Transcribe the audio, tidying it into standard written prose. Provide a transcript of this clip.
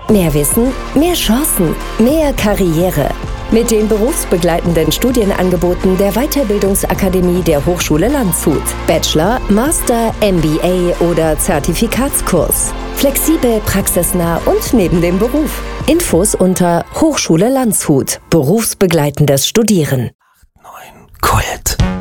Mehr Wissen, mehr Chancen, mehr Karriere. Mit den berufsbegleitenden Studienangeboten der Weiterbildungsakademie der Hochschule Landshut. Bachelor, Master, MBA oder Zertifikatskurs. Flexibel, praxisnah und neben dem Beruf. Infos unter Hochschule Landshut. Berufsbegleitendes Studieren. 9 Kult.